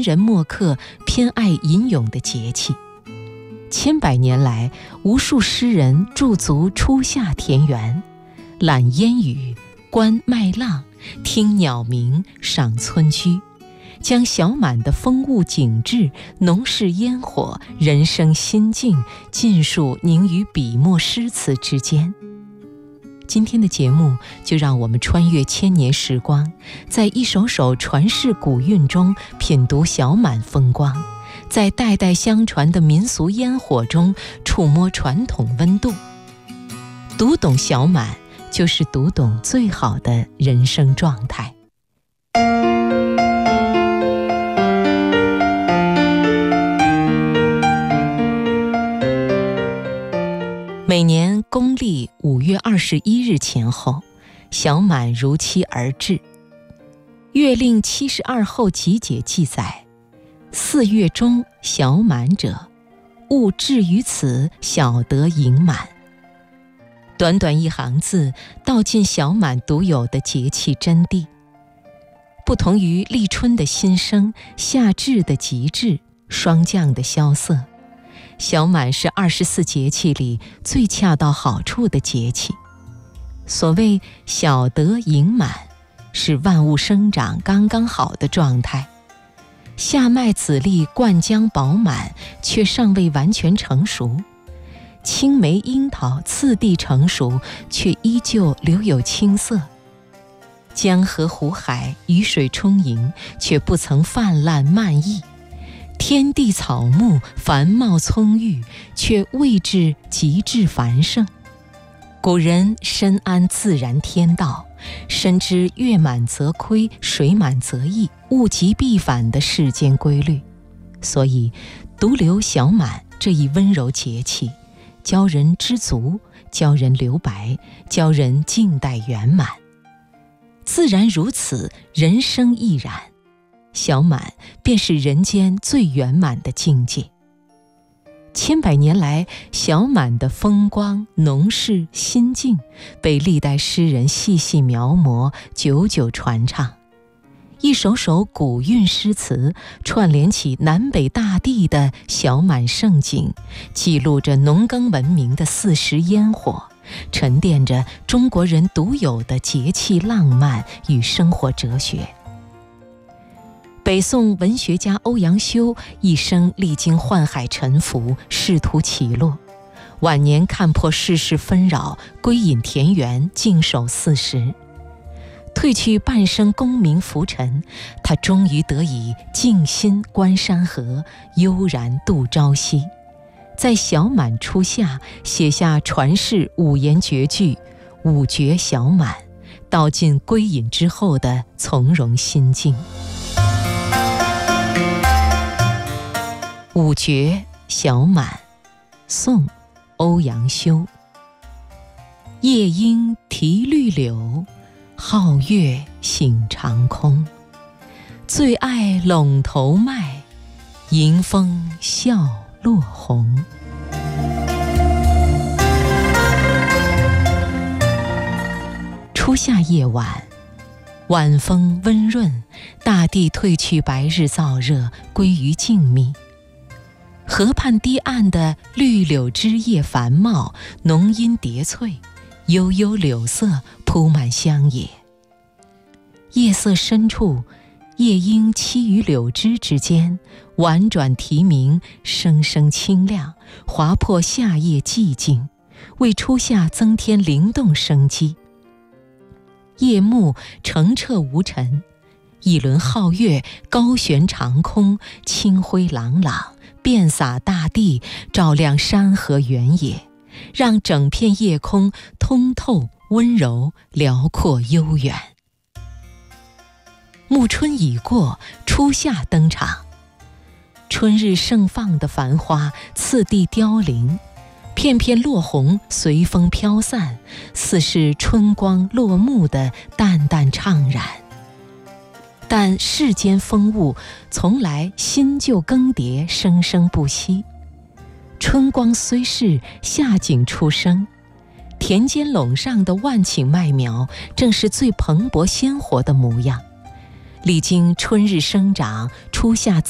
文人墨客偏爱吟咏的节气。千百年来，无数诗人驻足初夏田园，览烟雨，观麦浪，听鸟鸣，赏村居，将小满的风物景致、农事烟火、人生心境尽数凝于笔墨诗词之间。今天的节目就让我们穿越千年时光，在一首首传世古韵中品读小满风光，在代代相传的民俗烟火中触摸传统温度。读懂小满，就是读懂最好的人生状态。每年公历5月21日前后，小满如期而至。月令72候集解记载：4月中小满者，勿至于此，小得盈满。短短一行字，道尽小满独有的节气真谛。不同于立春的新生、夏至的极致、霜降的萧瑟，小满是24节气里最恰到好处的节气。所谓小得盈满，是万物生长刚刚好的状态。夏麦籽粒灌浆饱满，却尚未完全成熟；青梅樱桃次第成熟，却依旧留有青色。江河湖海雨水充盈，却不曾泛滥漫溢。天地草木繁茂葱郁，却未至极致繁盛。古人深谙自然天道，深知月满则亏，水满则溢，物极必反的世间规律，所以独留小满这一温柔节气，教人知足，教人留白，教人静待圆满。自然如此，人生亦然。小满便是人间最圆满的境界。千百年来，小满的风光、农事、心境被历代诗人细细描摹，久久传唱。一首首古韵诗词串联起南北大地的小满盛景，记录着农耕文明的4时烟火，沉淀着中国人独有的节气浪漫与生活哲学。北宋文学家欧阳修一生历经宦海沉浮，仕途起落，晚年看破世事纷扰，归隐田园，静守4时。褪去半生功名浮沉，他终于得以静心观山河，悠然度朝夕。在小满初夏写下传世5言绝句《五绝小满》，道尽归隐之后的从容心境。五绝小满，宋，欧阳修。夜莺啼绿柳，皓月醒长空。最爱陇头麦，迎风笑落红。初夏夜晚，晚风温润，大地褪去白日燥热，归于静谧。河畔堤岸的绿柳枝叶繁茂，浓荫叠翠，悠悠柳色铺满乡野。夜色深处，夜莺栖于柳枝之间，婉转啼鸣，声声清亮，划破夏夜寂静，为初夏增添灵动生机。夜幕澄澈无尘，一轮皓月高悬长空，清辉朗朗，遍洒大地，照亮山河原野，让整片夜空通透、温柔、辽阔、悠远。暮春已过，初夏登场。春日盛放的繁花次第凋零，片片落红随风飘散，似是春光落幕的淡淡怅然。但世间风物从来新旧更迭，生生不息。春光虽逝，夏景初生。田间垄上的万顷麦苗，正是最蓬勃鲜活的模样。历经春日生长，初夏